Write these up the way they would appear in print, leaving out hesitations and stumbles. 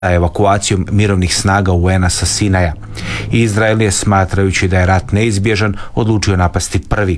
evakuacijom mirovnih snaga UN-a sa Sinaja. Izrael je, smatrajući da je rat neizbježan, odlučio napasti prvi.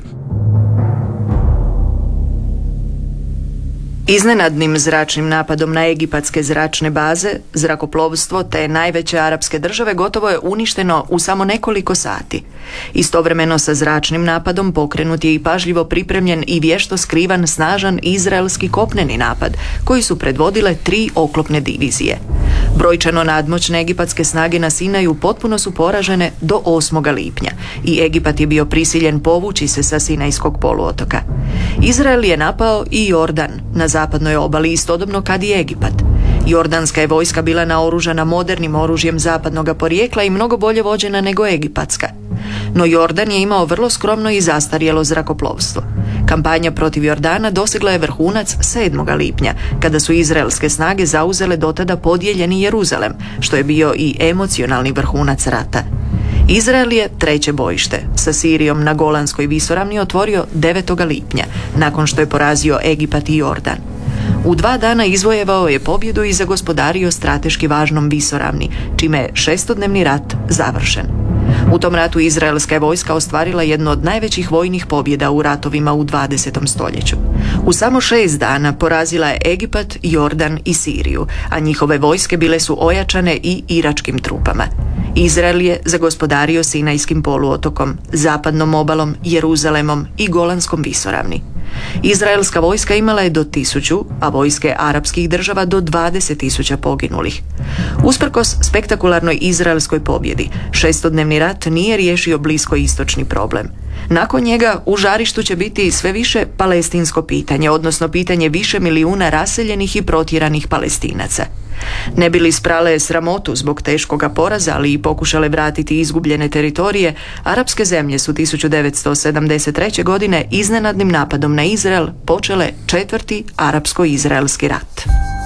Iznenadnim zračnim napadom na egipatske zračne baze, zrakoplovstvo te najveće arapske države gotovo je uništeno u samo nekoliko sati. Istovremeno sa zračnim napadom pokrenut je i pažljivo pripremljen i vješto skrivan snažan izraelski kopneni napad, koji su predvodile 3 oklopne divizije. Brojčano nadmoćne egipatske snage na Sinaju potpuno su poražene do 8. lipnja i Egipat je bio prisiljen povući se sa Sinajskog poluotoka. Izrael je napao i Jordan na zapadnoj obali istodobno kad i Egipat. Jordanska je vojska bila naoružana modernim oružjem zapadnog porijekla i mnogo bolje vođena nego egipatska. No Jordan je imao vrlo skromno i zastarjelo zrakoplovstvo. Kampanja protiv Jordana dosegla je vrhunac 7. lipnja, kada su izraelske snage zauzele dotada podijeljeni Jeruzalem, što je bio i emocionalni vrhunac rata. Izrael je treće bojište sa Sirijom na Golanskoj visoravni otvorio 9. lipnja, nakon što je porazio Egipat i Jordan. U 2 dana izvojevao je pobjedu i zagospodario strateški važnom visoravni, čime je 6-dnevni rat završen. U tom ratu izraelska je vojska ostvarila jednu od najvećih vojnih pobjeda u ratovima u 20. stoljeću. U samo 6 dana porazila je Egipat, Jordan i Siriju, a njihove vojske bile su ojačane i iračkim trupama. Izrael je zagospodario Sinajskim poluotokom, zapadnom obalom, Jeruzalemom i Golanskom visoravni. Izraelska vojska imala je do 1000, a vojske arapskih država do 20.000 poginulih. Usprkos spektakularnoj izraelskoj pobjedi, 6-dnevni rat nije riješio bliskoistočni problem. Nakon njega u žarištu će biti sve više palestinsko pitanje, odnosno pitanje više milijuna raseljenih i protjeranih Palestinaca. Ne bi li sprale sramotu zbog teškoga poraza, ali i pokušale vratiti izgubljene teritorije, arapske zemlje su 1973. godine iznenadnim napadom na Izrael počele 4. arapsko-izraelski rat.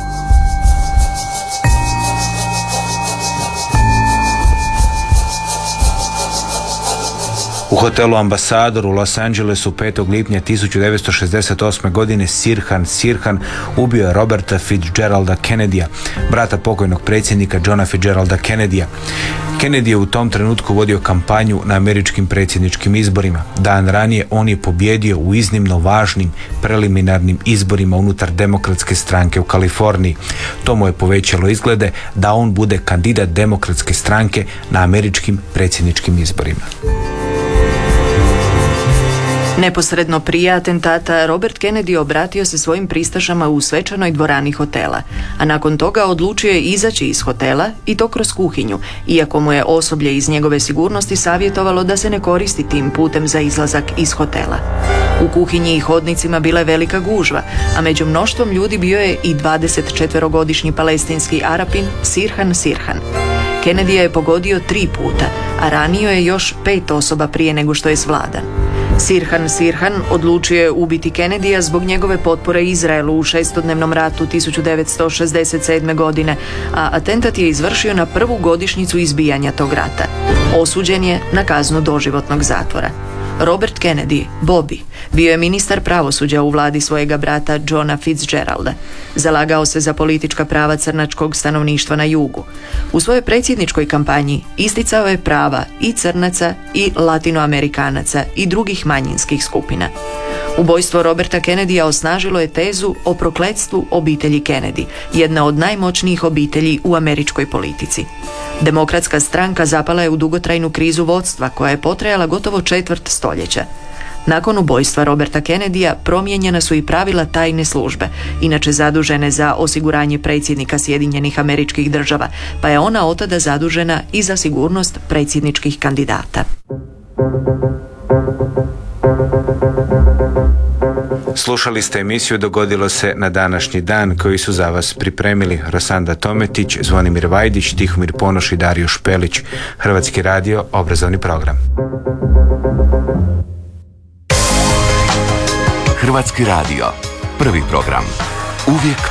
U hotelu Ambasador u Los Angelesu 5. lipnja 1968. godine Sirhan ubio je Roberta Fitzgeralda Kennedya, brata pokojnog predsjednika Johna Fitzgeralda Kennedya. Kennedy je u tom trenutku vodio kampanju na američkim predsjedničkim izborima. Dan ranije on je pobjedio u iznimno važnim preliminarnim izborima unutar Demokratske stranke u Kaliforniji. To mu je povećalo izglede da on bude kandidat Demokratske stranke na američkim predsjedničkim izborima. Neposredno prije atentata Robert Kennedy obratio se svojim pristašama u svečanoj dvorani hotela, a nakon toga odlučio je izaći iz hotela i to kroz kuhinju, iako mu je osoblje iz njegove sigurnosti savjetovalo da se ne koristi tim putem za izlazak iz hotela. U kuhinji i hodnicima bila je velika gužva, a među mnoštvom ljudi bio je i 24-godišnji palestinski Arapin Sirhan. Kennedy je pogodio 3 puta, a ranio je još 5 osoba prije nego što je svladan. Sirhan odlučio je ubiti Kennedyja zbog njegove potpore Izraelu u 6-dnevnom ratu 1967. godine, a atentat je izvršio na prvu godišnjicu izbijanja tog rata. Osuđen je na kaznu doživotnog zatvora. Robert Kennedy, Bobby, bio je ministar pravosuđa u vladi svojega brata Johna Fitzgeralda. Zalagao se za politička prava crnačkog stanovništva na jugu. U svojoj predsjedničkoj kampanji isticao je prava i crnaca i latinoamerikanaca i drugih manjinskih skupina. Ubojstvo Roberta Kennedyja osnažilo je tezu o prokletstvu obitelji Kennedy, jedna od najmoćnijih obitelji u američkoj politici. Demokratska stranka zapala je u dugotrajnu krizu vodstva koja je potrajala gotovo 1/4 stoljeća. Nakon ubojstva Roberta Kennedyja promijenjena su i pravila tajne službe, inače zadužene za osiguranje predsjednika Sjedinjenih Američkih Država, pa je ona otada zadužena i za sigurnost predsjedničkih kandidata. Slušali ste emisiju Dogodilo se na današnji dan, koji su za vas pripremili Rosanda Tometić, Zvonimir Vajdić, Tihomir Ponoš i Dario Špelić. Hrvatski radio, obrazovni program. Hrvatski radio, prvi program. Uvijek